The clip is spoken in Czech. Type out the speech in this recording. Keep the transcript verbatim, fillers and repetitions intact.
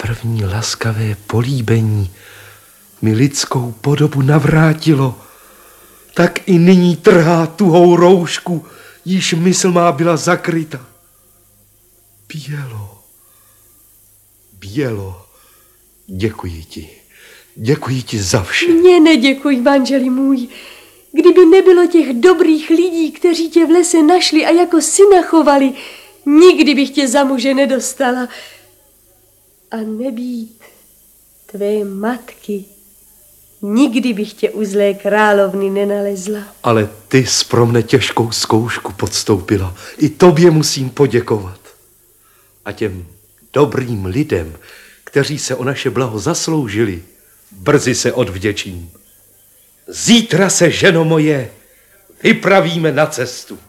první laskavé políbení mi lidskou podobu navrátilo, tak i nyní trhá tuhou roušku, již mysl má byla zakryta. Bělo, Bělo, děkuji ti, děkuji ti za vše. Mně neděkuj, manželi můj. Kdyby nebylo těch dobrých lidí, kteří tě v lese našli a jako syna chovali, nikdy bych tě za muže nedostala. A nebýt tvé matky, nikdy bych tě u zlé královny nenalezla. Ale ty jsi pro mne těžkou zkoušku podstoupila. I tobě musím poděkovat. A těm dobrým lidem, kteří se o naše blaho zasloužili, brzy se odvděčím. Zítra se, ženo moje, vypravíme na cestu.